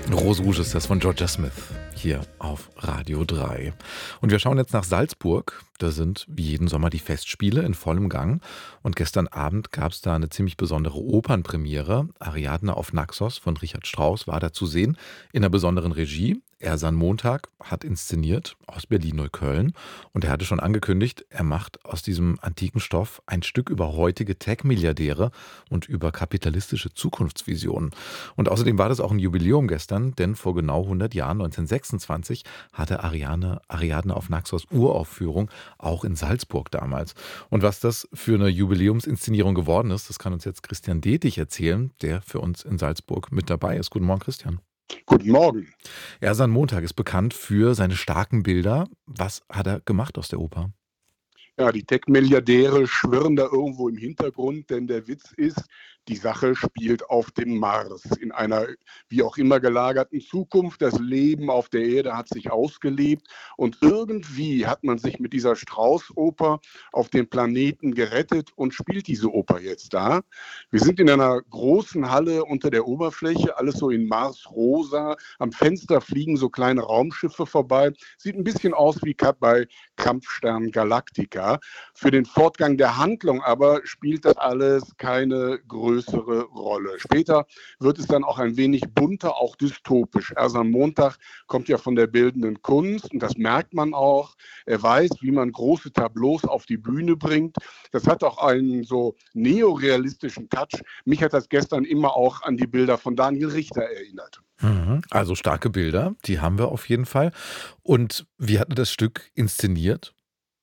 Rose Rouge ist das von Georgia Smith hier auf Radio 3. Und wir schauen jetzt nach Salzburg. Da sind wie jeden Sommer die Festspiele in vollem Gang. Und gestern Abend gab es da eine ziemlich besondere Opernpremiere. Ariadne auf Naxos von Richard Strauss war da zu sehen in einer besonderen Regie. Ersan Montag hat inszeniert aus Berlin-Neukölln. Und er hatte schon angekündigt, er macht aus diesem antiken Stoff ein Stück über heutige Tech-Milliardäre und über kapitalistische Zukunftsvisionen. Und außerdem war das auch ein Jubiläum gestern, denn vor genau 100 Jahren, 1926, hatte Ariadne auf Naxos Uraufführung, auch in Salzburg damals. Und was das für eine Jubiläumsinszenierung geworden ist, das kann uns jetzt Christian Detig erzählen, der für uns in Salzburg mit dabei ist. Guten Morgen, Christian. Guten Morgen. Ersan Montag ist bekannt für seine starken Bilder. Was hat er gemacht aus der Oper? Ja, die Tech-Milliardäre schwirren da irgendwo im Hintergrund, denn der Witz ist, die Sache spielt auf dem Mars, in einer wie auch immer gelagerten Zukunft. Das Leben auf der Erde hat sich ausgelebt und irgendwie hat man sich mit dieser Strauß-Oper auf den Planeten gerettet und spielt diese Oper jetzt da. Wir sind in einer großen Halle unter der Oberfläche, alles so in Mars-Rosa. Am Fenster fliegen so kleine Raumschiffe vorbei. Sieht ein bisschen aus wie bei Kampfstern Galactica. Für den Fortgang der Handlung aber spielt das alles keine größere Rolle. Später wird es dann auch ein wenig bunter, auch dystopisch. Ersan Montag kommt ja von der bildenden Kunst und das merkt man auch. Er weiß, wie man große Tableaus auf die Bühne bringt. Das hat auch einen so neorealistischen Touch. Mich hat das gestern immer auch an die Bilder von Daniel Richter erinnert. Also starke Bilder, die haben wir auf jeden Fall. Und wie hat er das Stück inszeniert?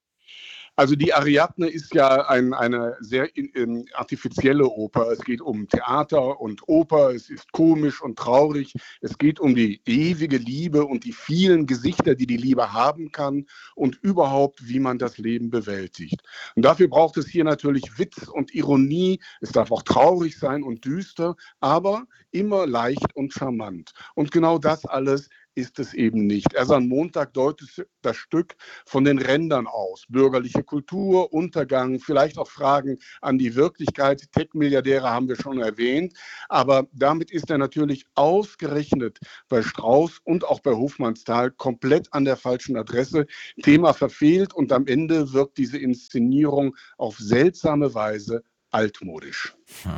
Also die Ariadne ist ja eine sehr artifizielle Oper. Es geht um Theater und Oper, es ist komisch und traurig. Es geht um die ewige Liebe und die vielen Gesichter, die die Liebe haben kann und überhaupt, wie man das Leben bewältigt. Und dafür braucht es hier natürlich Witz und Ironie. Es darf auch traurig sein und düster, aber immer leicht und charmant. Und genau das alles ist es eben nicht. Ersan Montag deutet das Stück von den Rändern aus. Bürgerliche Kultur, Untergang, vielleicht auch Fragen an die Wirklichkeit. Tech-Milliardäre haben wir schon erwähnt. Aber damit ist er natürlich ausgerechnet bei Strauß und auch bei Hofmannsthal komplett an der falschen Adresse. Thema verfehlt und am Ende wirkt diese Inszenierung auf seltsame Weise altmodisch.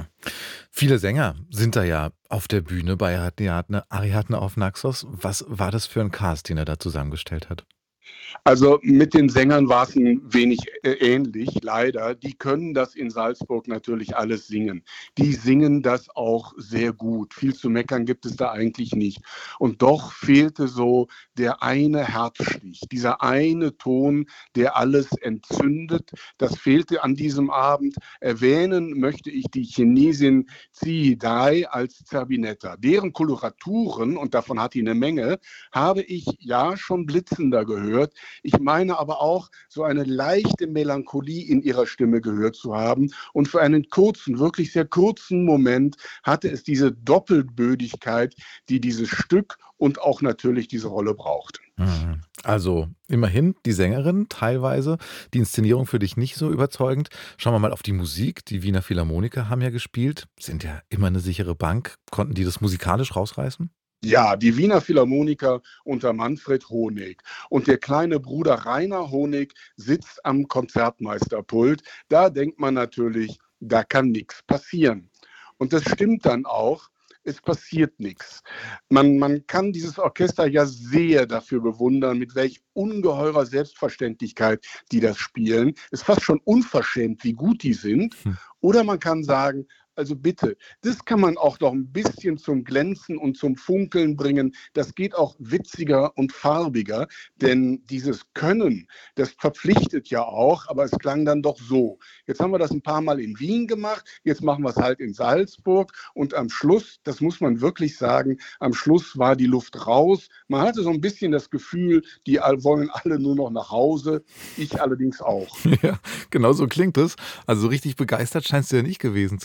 Viele Sänger sind da ja auf der Bühne bei Ariadne auf Naxos. Was war das für ein Cast, den er da zusammengestellt hat? Also mit den Sängern war es ein wenig ähnlich, leider. Die können das in Salzburg natürlich alles singen. Die singen das auch sehr gut. Viel zu meckern gibt es da eigentlich nicht. Und doch fehlte so der eine Herzstich, dieser eine Ton, der alles entzündet. Das fehlte an diesem Abend. Erwähnen möchte ich die Chinesin Zi Dai als Zerbinetta. Deren Koloraturen, und davon hat die eine Menge, habe ich ja schon blitzender gehört. Ich meine aber auch, so eine leichte Melancholie in ihrer Stimme gehört zu haben. Und für einen kurzen, wirklich sehr kurzen Moment hatte es diese Doppelbödigkeit, die dieses Stück und auch natürlich diese Rolle braucht. Also immerhin die Sängerin teilweise, die Inszenierung für dich nicht so überzeugend. Schauen wir mal auf die Musik. Die Wiener Philharmoniker haben ja gespielt, sind ja immer eine sichere Bank. Konnten die das musikalisch rausreißen? Ja, die Wiener Philharmoniker unter Manfred Honig. Und der kleine Bruder Rainer Honig sitzt am Konzertmeisterpult. Da denkt man natürlich, da kann nichts passieren. Und das stimmt dann auch. Es passiert nichts. Man kann dieses Orchester ja sehr dafür bewundern, mit welch ungeheurer Selbstverständlichkeit die das spielen. Es ist fast schon unverschämt, wie gut die sind. Oder man kann sagen, also bitte, das kann man auch noch ein bisschen zum Glänzen und zum Funkeln bringen. Das geht auch witziger und farbiger, denn dieses Können, das verpflichtet ja auch, aber es klang dann doch so. Jetzt haben wir das ein paar Mal in Wien gemacht, jetzt machen wir es halt in Salzburg und am Schluss, das muss man wirklich sagen, am Schluss war die Luft raus. Man hatte so ein bisschen das Gefühl, die wollen alle nur noch nach Hause, ich allerdings auch. Ja, genau so klingt es. Also so richtig begeistert scheinst du ja nicht gewesen zu sein.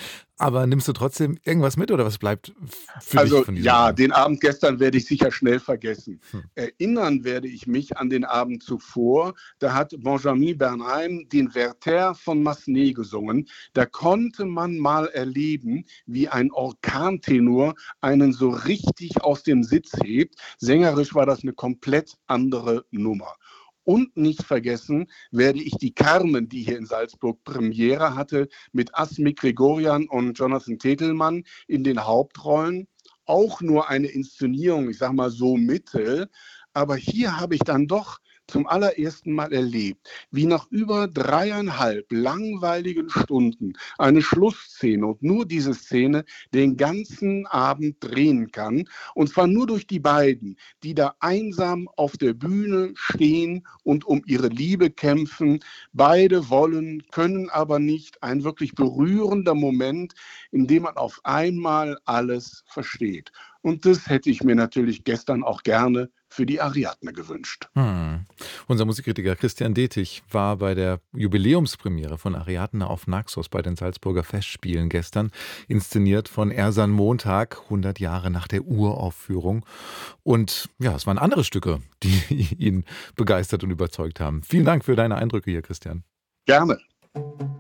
Aber nimmst du trotzdem irgendwas mit oder was bleibt für dich Also von diesem ja, Abend? den Abend gestern werde ich sicher schnell vergessen. Hm. Erinnern werde ich mich an den Abend zuvor. Da hat Benjamin Bernheim den Werther von Massenet gesungen. Da konnte man mal erleben, wie ein Orkantenor einen so richtig aus dem Sitz hebt. Sängerisch war das eine komplett andere Nummer. Und nicht vergessen werde ich die Carmen, die hier in Salzburg Premiere hatte, mit Asmik Grigorian und Jonathan Tetelmann in den Hauptrollen. Auch nur eine Inszenierung, ich sage mal so mittel. Aber hier habe ich dann doch zum allerersten Mal erlebt, wie nach über 3,5 langweiligen Stunden eine Schlussszene und nur diese Szene den ganzen Abend drehen kann. Und zwar nur durch die beiden, die da einsam auf der Bühne stehen und um ihre Liebe kämpfen. Beide wollen, können aber nicht. Ein wirklich berührender Moment, in dem man auf einmal alles versteht. Und das hätte ich mir natürlich gestern auch gerne für die Ariadne gewünscht. Unser Musikkritiker Christian Detig war bei der Jubiläumspremiere von Ariadne auf Naxos bei den Salzburger Festspielen gestern, inszeniert von Ersan Montag, 100 Jahre nach der Uraufführung. Und ja, es waren andere Stücke, die ihn begeistert und überzeugt haben. Vielen Dank für deine Eindrücke hier, Christian. Gerne.